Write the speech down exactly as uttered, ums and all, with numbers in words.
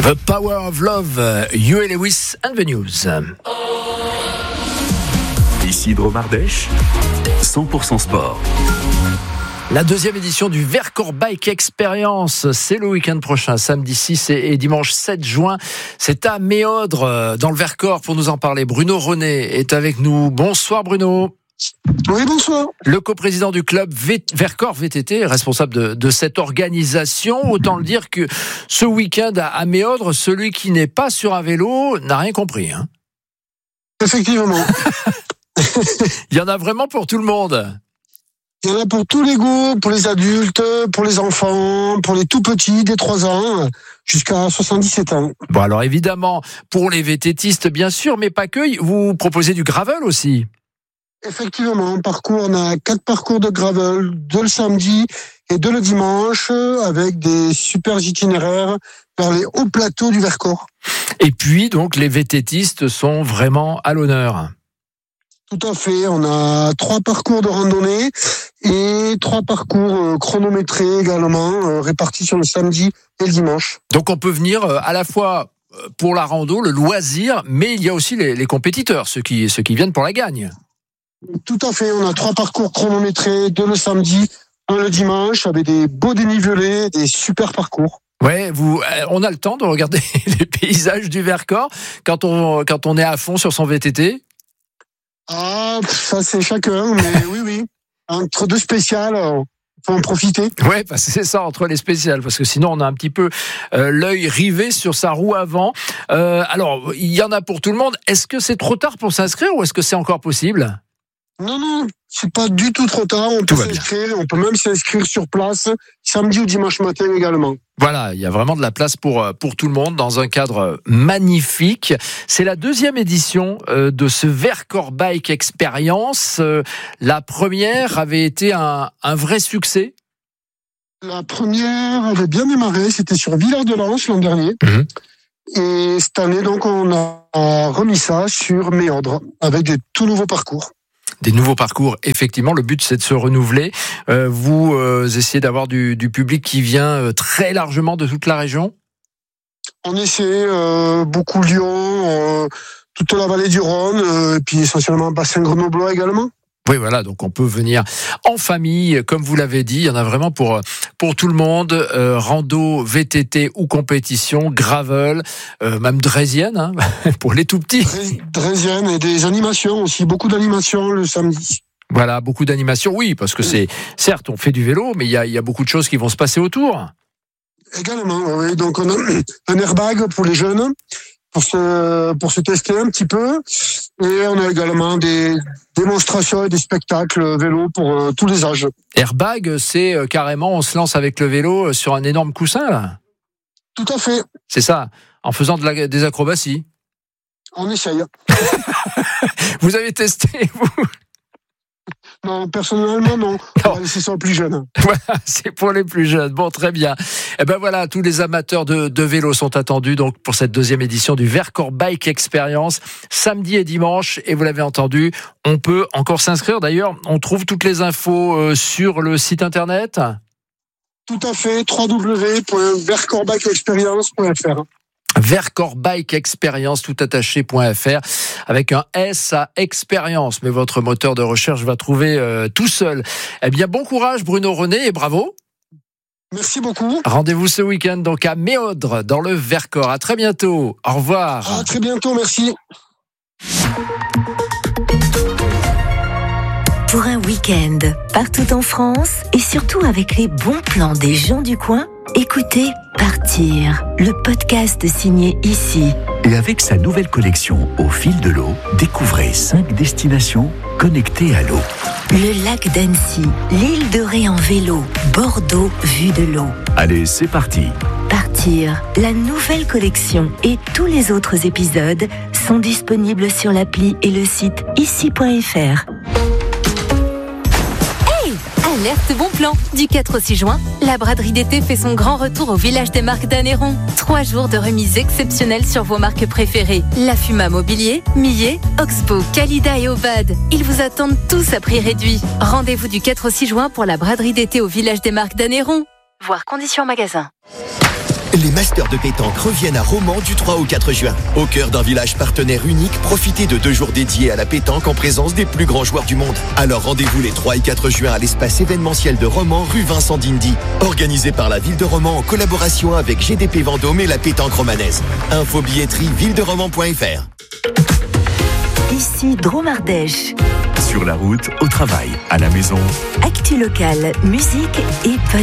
The Power of Love, Huey Lewis and the News. Ici Dromardèche, cent pour cent sport. La deuxième édition du Vercors Bike Experience, c'est le week-end prochain, samedi six et dimanche sept juin. C'est à Méaudre, dans le Vercors. Pour nous en parler, Bruno René est avec nous. Bonsoir Bruno. Oui, bonsoir. Le coprésident du club v- Vercors V T T, responsable de, de cette organisation. Autant le dire que ce week-end à, à Méaudre, celui qui n'est pas sur un vélo n'a rien compris. Hein. Effectivement. Il y en a vraiment pour tout le monde. Il y en a pour tous les goûts, pour les adultes, pour les enfants, pour les tout petits, des trois ans jusqu'à soixante-dix-sept ans. Bon, alors évidemment, pour les VTTistes, bien sûr, mais pas que, vous proposez du gravel aussi. Effectivement, parcours, on a quatre parcours de gravel, deux le samedi et deux le dimanche, avec des super itinéraires vers les hauts plateaux du Vercors. Et puis, donc, les VTTistes sont vraiment à l'honneur. Tout à fait, on a trois parcours de randonnée et trois parcours chronométrés également, répartis sur le samedi et le dimanche. Donc on peut venir à la fois pour la rando, le loisir, mais il y a aussi les, les compétiteurs, ceux qui, ceux qui viennent pour la gagne. Tout à fait, on a trois parcours chronométrés, deux le samedi, un le dimanche, avec des beaux dénivelés, des super parcours. Ouais, vous, on a le temps de regarder les paysages du Vercors quand on, quand on est à fond sur son V T T. Ah, ça c'est chacun, mais oui, oui. Entre deux spéciales, faut en profiter. Ouais, parce que c'est ça, entre les spéciales, parce que sinon on a un petit peu euh, l'œil rivé sur sa roue avant. Euh, alors, il y en a pour tout le monde. Est-ce que c'est trop tard pour s'inscrire ou est-ce que c'est encore possible ? Non, non, c'est pas du tout trop tard. On peut s'inscrire, on peut même s'inscrire sur place, samedi ou dimanche matin également. Voilà, il y a vraiment de la place pour, pour tout le monde dans un cadre magnifique. C'est la deuxième édition de ce Vercors Bike Experience. La première avait été un, un vrai succès. La première avait bien démarré, c'était sur Villard-de-Lans l'an dernier. Mmh. Et cette année, donc, on a remis ça sur Méaudre avec des tout nouveaux parcours. Des nouveaux parcours, effectivement, le but c'est de se renouveler. Euh, vous euh, essayez d'avoir du, du public qui vient euh, très largement de toute la région ? On essaie, euh, beaucoup Lyon, euh, toute la vallée du Rhône, euh, et puis essentiellement bassin grenoblois également. Oui, voilà, donc on peut venir en famille, comme vous l'avez dit, il y en a vraiment pour pour tout le monde, euh, rando, V T T ou compétition, gravel, euh, même draisienne, hein, pour les tout petits. Draisienne et des animations aussi, beaucoup d'animations le samedi. Voilà, beaucoup d'animations, oui, parce que c'est, certes, on fait du vélo, mais il y a, il y a beaucoup de choses qui vont se passer autour. Également, oui, donc on a un airbag pour les jeunes, pour se, pour se tester un petit peu. Et on a également des démonstrations et des spectacles vélo pour euh, tous les âges. Airbag, c'est euh, carrément, on se lance avec le vélo sur un énorme coussin, là ? Tout à fait. C'est ça, en faisant de la, des acrobaties. On essaye. Vous avez testé, vous ? Non, personnellement, non. On va laisser ça aux plus jeunes. Voilà, c'est pour les plus jeunes. Bon, très bien. Et ben voilà, tous les amateurs de, de vélo sont attendus donc pour cette deuxième édition du Vercors Bike Experience, samedi et dimanche. Et vous l'avez entendu, on peut encore s'inscrire. D'ailleurs, on trouve toutes les infos sur le site internet. Tout à fait, w w w point vercors bike experience point f r. Vercors Bike Experience, tout attaché point f r, avec un S à expérience. Mais votre moteur de recherche va trouver euh, tout seul. Eh bien, bon courage Bruno René et bravo. Merci beaucoup. Rendez-vous ce week-end donc à Méaudre, dans le Vercors. À très bientôt. Au revoir. À très bientôt, merci. Pour un week-end partout en France et surtout avec les bons plans des gens du coin, écoutez Partir, le podcast signé Ici. Et avec sa nouvelle collection Au fil de l'eau, découvrez cinq destinations connectées à l'eau. Le lac d'Annecy, l'île de Ré en vélo, Bordeaux, vue de l'eau. Allez, c'est parti. Partir, la nouvelle collection et tous les autres épisodes sont disponibles sur l'appli et le site ici point f r. Alerte bon plan. Du quatre au six juin, la braderie d'été fait son grand retour au village des marques d'Anneyron. Trois jours de remises exceptionnelles sur vos marques préférées. La Fuma Mobilier, Millet, Oxbow, Calida et Obad. Ils vous attendent tous à prix réduit. Rendez-vous du quatre au six juin pour la braderie d'été au village des marques d'Anneyron. Voir conditions magasin. Les Masters de pétanque reviennent à Romans du trois au quatre juin. Au cœur d'un village partenaire unique, profitez de deux jours dédiés à la pétanque en présence des plus grands joueurs du monde. Alors rendez-vous les trois et quatre juin à l'espace événementiel de Romans, rue Vincent d'Indy. Organisé par la ville de Romans en collaboration avec G D P Vendôme et la pétanque romanaise. Info billetterie ville de romans point f r. Ici Drôme Ardèche. Sur la route, au travail, à la maison. Actu locale, musique et podcast.